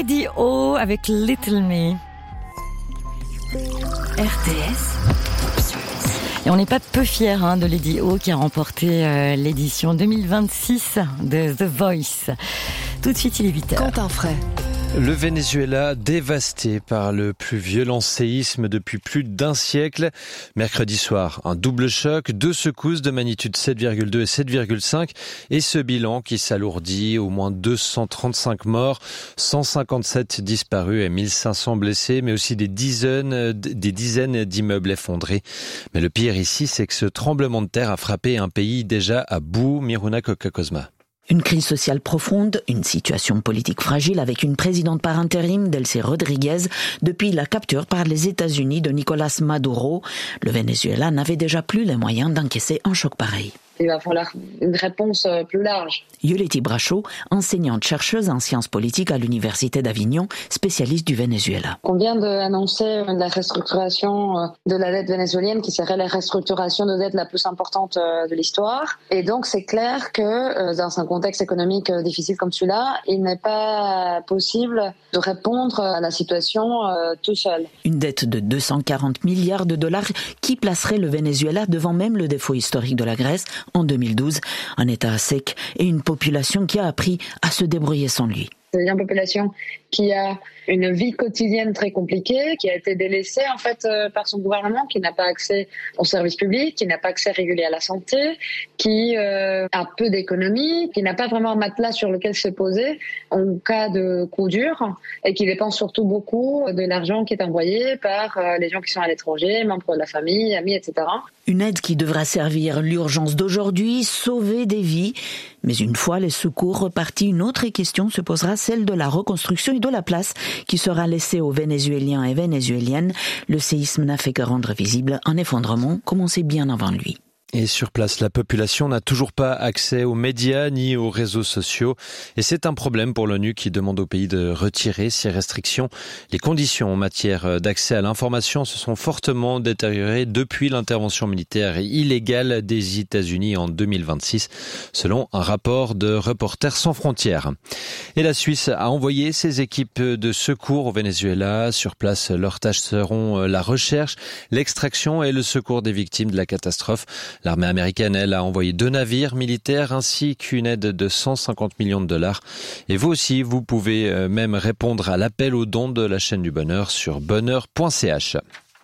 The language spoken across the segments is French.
Lady O avec Little Me. RTS. Et on n'est pas peu fiers de Lady O qui a remporté l'édition 2026 de The Voice. Tout de suite, il est 8h. Quentin Fray. Le Venezuela dévasté par le plus violent séisme depuis plus d'un siècle. Mercredi soir, un double choc, 2 secousses de magnitude 7,2 et 7,5 et ce bilan qui s'alourdit, au moins 235 morts, 157 disparus et 1500 blessés, mais aussi des dizaines d'immeubles effondrés. Mais le pire ici, c'est que ce tremblement de terre a frappé un pays déjà à bout. Miruna Coca-Cosma. Une crise sociale profonde, une situation politique fragile avec une présidente par intérim, Delcy Rodriguez, depuis la capture par les États-Unis de Nicolás Maduro. Le Venezuela n'avait déjà plus les moyens d'encaisser un choc pareil. Il va falloir une réponse plus large. Yoleti Bracho, enseignante-chercheuse en sciences politiques à l'Université d'Avignon, spécialiste du Venezuela. On vient d'annoncer la restructuration de la dette vénézuélienne qui serait la restructuration de dette la plus importante de l'histoire. Et donc c'est clair que dans un contexte économique difficile comme celui-là, il n'est pas possible de répondre à la situation tout seul. Une dette de 240 milliards de dollars qui placerait le Venezuela devant même le défaut historique de la Grèce en 2012, un État sec et une population qui a appris à se débrouiller sans lui. C'est une population qui a une vie quotidienne très compliquée, qui a été délaissée en fait par son gouvernement, qui n'a pas accès aux services publics, qui n'a pas accès régulier à la santé, qui a peu d'économies, qui n'a pas vraiment un matelas sur lequel se poser en cas de coup dur et qui dépense surtout beaucoup de l'argent qui est envoyé par les gens qui sont à l'étranger, membres de la famille, amis, etc. Une aide qui devra servir l'urgence d'aujourd'hui, sauver des vies. Mais une fois les secours repartis, une autre question se posera, celle de la reconstruction et de la place qui sera laissée aux Vénézuéliens et Vénézuéliennes. Le séisme n'a fait que rendre visible un effondrement commencé bien avant lui. Et sur place, la population n'a toujours pas accès aux médias ni aux réseaux sociaux. Et c'est un problème pour l'ONU qui demande au pays de retirer ces restrictions. Les conditions en matière d'accès à l'information se sont fortement détériorées depuis l'intervention militaire illégale des États-Unis en 2026, selon un rapport de Reporters sans frontières. Et la Suisse a envoyé ses équipes de secours au Venezuela. Sur place, leurs tâches seront la recherche, l'extraction et le secours des victimes de la catastrophe. L'armée américaine, elle, a envoyé 2 navires militaires ainsi qu'une aide de 150 millions de dollars. Et vous aussi, vous pouvez même répondre à l'appel aux dons de la chaîne du bonheur sur bonheur.ch.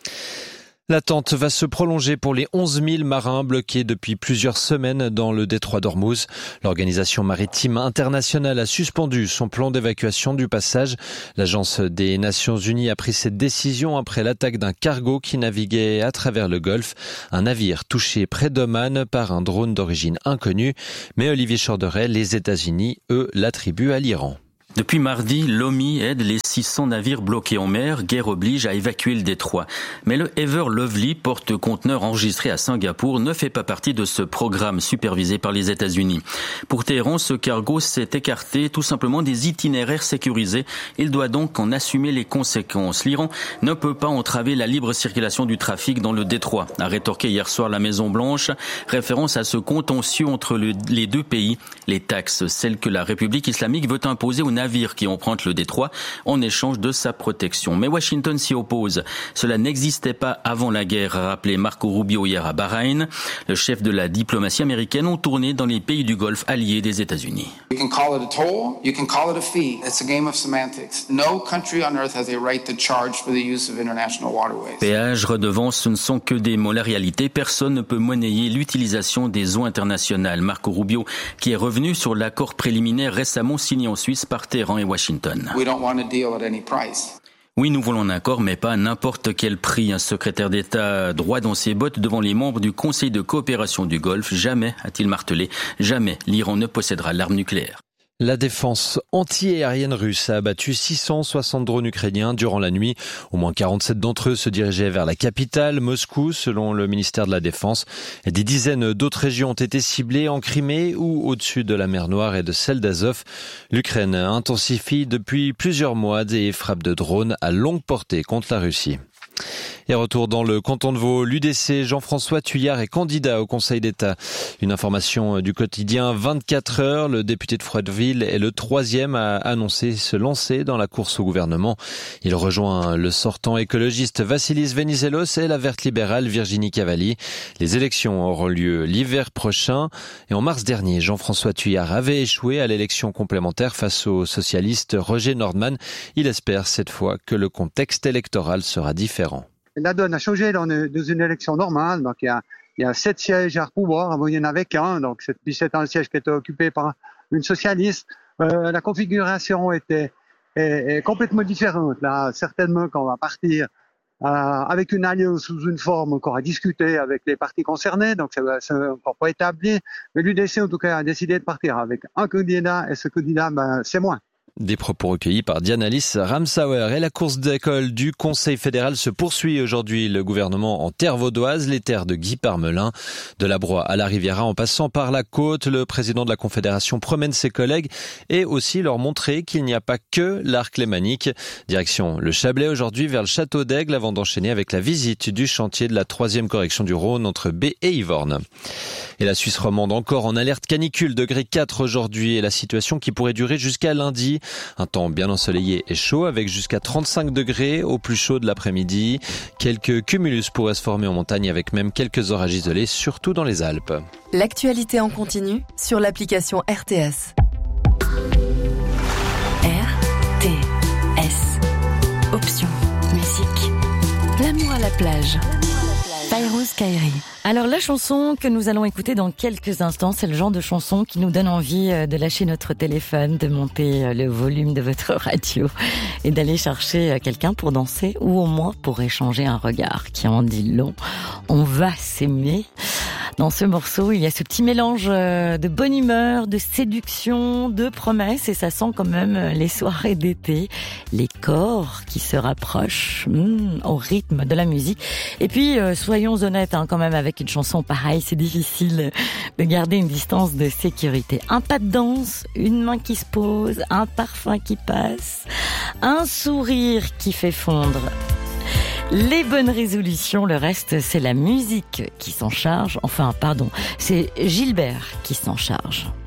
L'attente va se prolonger pour les 11 000 marins bloqués depuis plusieurs semaines dans le détroit d'Ormuz. L'Organisation maritime internationale a suspendu son plan d'évacuation du passage. L'Agence des Nations Unies a pris cette décision après l'attaque d'un cargo qui naviguait à travers le Golfe. Un navire touché près d'Oman par un drone d'origine inconnue. Mais Olivier Chorderet, les États-Unis, eux, l'attribuent à l'Iran. Depuis mardi, l'OMI aide les 600 navires bloqués en mer, guerre oblige à évacuer le détroit. Mais le Ever Lovely, porte-conteneur enregistré à Singapour, ne fait pas partie de ce programme supervisé par les États-Unis. Pour Téhéran, ce cargo s'est écarté tout simplement des itinéraires sécurisés. Il doit donc en assumer les conséquences. L'Iran ne peut pas entraver la libre circulation du trafic dans le détroit, a rétorqué hier soir la Maison-Blanche, référence à ce contentieux entre les deux pays. Les taxes, celles que la République islamique veut imposer aux navires qui empruntent le détroit en échange de sa protection. Mais Washington s'y oppose. Cela n'existait pas avant la guerre, a rappelé Marco Rubio hier à Bahreïn. Le chef de la diplomatie américaine ont tourné dans les pays du Golfe alliés des États-Unis. You can call it a toll, you can call it a fee. It's a game of semantics. No country on earth has a right to charge for the use of international waterways. Péage, redevance, ce ne sont que des mots. La réalité, personne ne peut monnayer l'utilisation des eaux internationales. Marco Rubio, qui est revenu sur l'accord préliminaire récemment signé en Suisse par Téhéran et Washington. We don't want a deal at any price. Oui, nous voulons un accord, mais pas à n'importe quel prix. Un secrétaire d'État droit dans ses bottes devant les membres du Conseil de coopération du Golfe. Jamais, a-t-il martelé, jamais l'Iran ne possédera l'arme nucléaire. La défense anti-aérienne russe a abattu 660 drones ukrainiens durant la nuit. Au moins 47 d'entre eux se dirigeaient vers la capitale, Moscou, selon le ministère de la Défense. Des dizaines d'autres régions ont été ciblées en Crimée ou au-dessus de la mer Noire et de celle d'Azov. L'Ukraine intensifie depuis plusieurs mois des frappes de drones à longue portée contre la Russie. Et retour dans le canton de Vaud, l'UDC, Jean-François Thuillard est candidat au Conseil d'État. Une information du quotidien 24 heures. Le député de Froideville est le 3e à annoncer se lancer dans la course au gouvernement. Il rejoint le sortant écologiste Vassilis Venizelos et la verte libérale Virginie Cavalli. Les élections auront lieu l'hiver prochain. Et en mars dernier, Jean-François Thuillard avait échoué à l'élection complémentaire face au socialiste Roger Nordman. Il espère cette fois que le contexte électoral sera différent. La donne a changé dans une élection normale. Donc, il y a 7 sièges à pouvoir. Avant, il n'y en avait qu'un. Donc, c'est un siège qui était occupé par une socialiste. La configuration est complètement différente. Là, certainement qu'on va partir avec une alliance sous une forme qu'on a discuté avec les partis concernés. Donc, c'est encore pas établi. Mais l'UDC, en tout cas, a décidé de partir avec un candidat. Et ce candidat, c'est moi. Des propos recueillis par Diana-Lys Ramsauer. Et la course d'école du Conseil fédéral se poursuit aujourd'hui. Le gouvernement en terre vaudoise, les terres de Guy Parmelin. De la Broye à la Riviera en passant par la côte, le président de la Confédération promène ses collègues et aussi leur montrer qu'il n'y a pas que l'arc lémanique. Direction le Chablais aujourd'hui vers le château d'Aigle avant d'enchaîner avec la visite du chantier de la 3e correction du Rhône entre B et Yvorne. Et la Suisse romande encore en alerte canicule, degré 4 aujourd'hui et la situation qui pourrait durer jusqu'à lundi. Un temps bien ensoleillé et chaud avec jusqu'à 35 degrés au plus chaud de l'après-midi. Quelques cumulus pourraient se former en montagne avec même quelques orages isolés, surtout dans les Alpes. L'actualité en continu sur l'application RTS. RTS. Option. Musique. L'amour à la plage. Fayrouz Kairi. Alors la chanson que nous allons écouter dans quelques instants, c'est le genre de chanson qui nous donne envie de lâcher notre téléphone, de monter le volume de votre radio et d'aller chercher quelqu'un pour danser ou au moins pour échanger un regard qui en dit long. On va s'aimer. Dans ce morceau, il y a ce petit mélange de bonne humeur, de séduction, de promesses et ça sent quand même les soirées d'été, les corps qui se rapprochent au rythme de la musique. Et puis, soyons honnêtes quand même, avec une chanson pareille, c'est difficile de garder une distance de sécurité. Un pas de danse, une main qui se pose, un parfum qui passe, un sourire qui fait fondre. Les bonnes résolutions, le reste, c'est la musique qui s'en charge. Enfin, pardon, c'est Gilbert qui s'en charge.